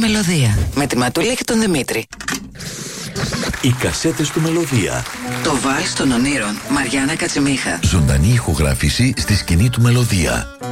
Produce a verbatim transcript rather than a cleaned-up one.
Μελωδία με τη Ματούλα και τον Δημήτρη. Οι κασέτες του Μελωδία. Το Βάλς των Ονείρων, Μαριάννα Κατσιμίχα. Ζωντανή ηχογράφηση στη σκηνή του Μελωδία.